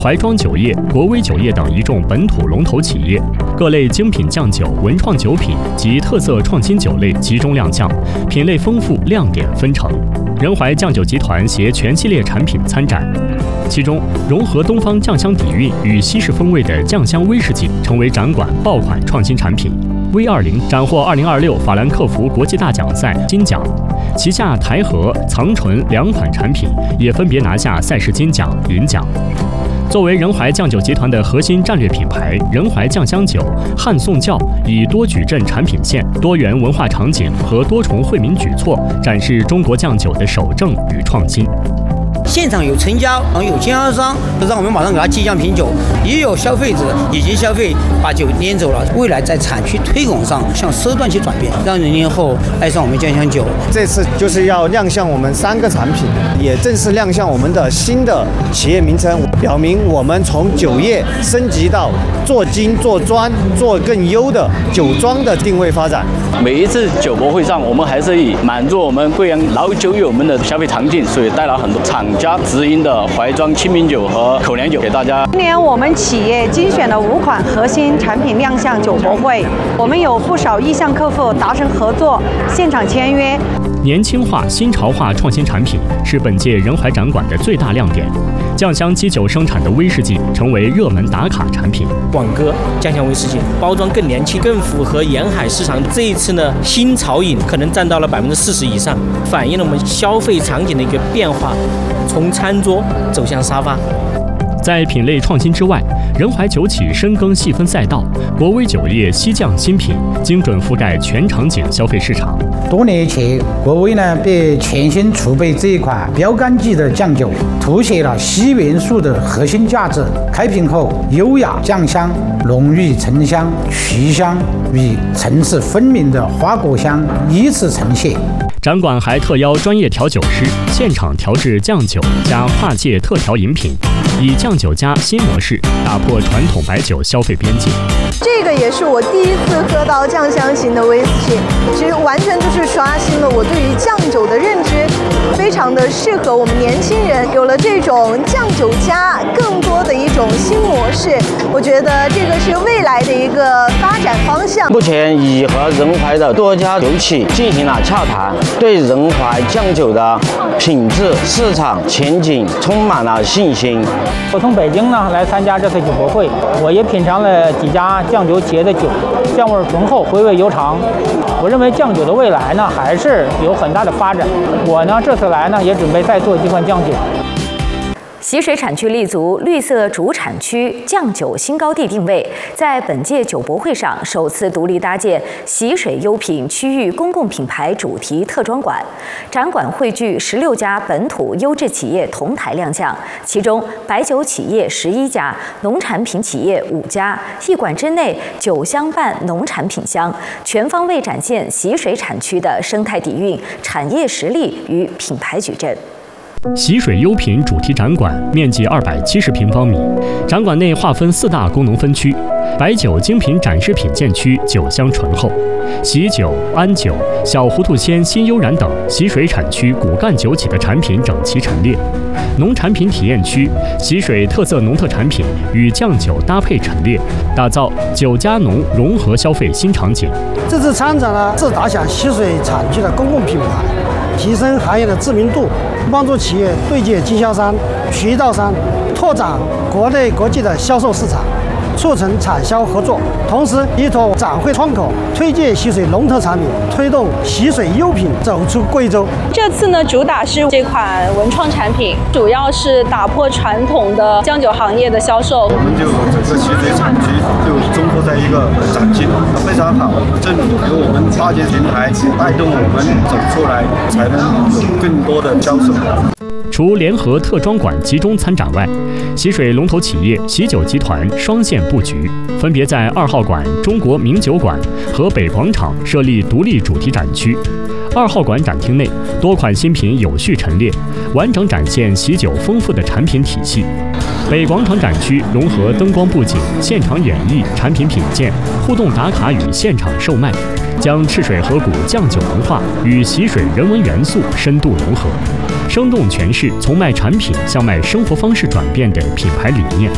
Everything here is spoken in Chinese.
怀庄酒业、国威酒业等一众本土龙头企业，各类精品酱酒、文创酒品及特色创新酒类集中亮相，品类丰富，亮点纷呈。仁怀酱酒集团携全系列产品参展，其中融合东方酱香底蕴与西式风味的酱香威士忌成为展馆爆款创新产品。V20斩获2026法兰克福国际大奖赛金奖，旗下台和、藏醇两款产品也分别拿下赛事金奖、银奖。作为仁怀酱酒集团的核心战略品牌，仁怀酱香酒汉颂窖以多矩阵产品线、多元文化场景和多重惠民举措，展示中国酱酒的守正与创新。 现场有成交，有经销商，让我们马上给他即将品酒；也有消费者已经消费，把酒拈走了。未来在产区推广上向首段去转变，让00后爱上我们酱香酒。 这次就是要亮相我们3个产品，也正式亮相我们的新的企业名称，表明我们从酒业升级到做精、做专、做更优的酒庄的定位发展。 每一次酒博会上，我们还是以满足我们贵阳老酒友们的消费场景，所以带来很多厂家直营的怀庄清明酒和口粮酒给大家。 今年我们企业精选了5款核心产品亮相酒博会，我们有不少意向客户达成合作，现场签约。 年轻化、新潮化创新产品是本届仁怀展馆的最大亮点。酱香基酒生产的威士忌成为热门打卡产品。 广歌酱香威士忌包装更年轻，更符合沿海市场。这一次呢，新潮饮可能占到了40%以上，反映了我们消费场景的一个变化，从餐桌走向沙发。 在品类创新之外，仁怀酒企深耕细分赛道，国威酒业西酱新品精准覆盖全场景消费市场。 多年前，国威呢便全新储备这一款标杆级的酱酒，凸显了硒元素的核心价值。开瓶后，优雅酱香、浓郁沉香、曲香与层次分明的花果香依次呈现。 展馆还特邀专业调酒师现场调制酱酒加跨界特调饮品，以酱酒加新模式打破传统白酒消费边界。 这个也是我第一次喝到酱香型的威士忌，其实完全就是刷新了我对于酱酒的认知，非常的适合我们年轻人。有了这种酱酒加更多的一种新模式，我觉得这个是未来的一个发展方向。 目前已和仁怀的多家酒企进行了洽谈，对仁怀酱酒的品质、市场前景充满了信心。 我从北京呢来参加这次酒博会，我也品尝了几家酱酒企业的酒，酱味醇厚，回味悠长。我认为酱酒的未来呢还是有很大的发展。我呢这次来呢也准备再做几款酱酒。 习水产区立足绿色主产区酱酒新高地定位，在本届酒博会上首次独立搭建习水优品区域公共品牌主题特装馆。展馆汇聚16家本土优质企业同台亮相，其中白酒企业11家，农产品企业5家。一馆之内，酒香伴农产品香，全方位展现习水产区的生态底蕴、产业实力与品牌矩阵。 习水优品主题展馆面积270平方米，展馆内划分4大功能分区：白酒精品展示品鉴区酒香醇厚，喜酒、安酒、小糊涂鲜、新悠然等习水产区骨干酒企的产品整齐陈列；农产品体验区，习水特色农特产品与酱酒搭配陈列，打造酒加农融合消费新场景。 这次参展呢，是打响习水产区的公共品牌，提升行业的知名度，帮助企业对接经销商、渠道商，拓展国内国际的销售市场，促成产销合作。同时，依托展会窗口，推介习水农特产品，推动习水优品走出贵州。 这次呢，主打是这款文创产品，主要是打破传统的酱酒行业的销售。 我们就整个习水产区就综合在一个展厅，非常好。政府由我们搭建平台，带动我们走出来，才能有更多的销售。 除联合特装馆集中参展外，习水龙头企业习酒集团双线布局，分别在2号馆中国名酒馆和北广场设立独立主题展区。2号馆展厅内多款新品有序陈列，完整展现习酒丰富的产品体系。北广场展区融合灯光布景、现场演绎、产品品鉴、互动打卡与现场售卖，将赤水河谷酱酒文化与习水人文元素深度融合，生动诠释从卖产品向卖生活方式转变的品牌理念。